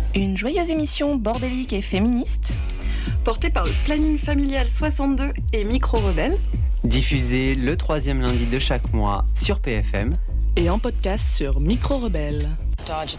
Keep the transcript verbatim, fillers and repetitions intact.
Une joyeuse émission bordélique et féministe, portée par le Planning Familial soixante-deux et Micro Rebelle, diffusée le troisième lundi de chaque mois sur P F M et en podcast sur Micro Rebelle. Dodge